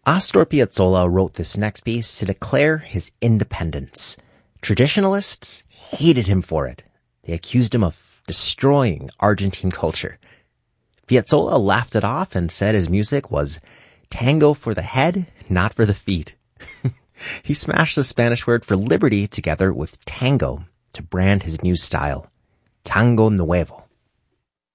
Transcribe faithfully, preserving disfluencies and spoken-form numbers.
Astor Piazzolla wrote this next piece to declare his independence. Traditionalists hated him for it. They accused him of destroying Argentine culture. Piazzolla laughed it off and said his music was tango for the head, not for the feet. He smashed the Spanish word for liberty together with tango to brand his new style, Tango Nuevo.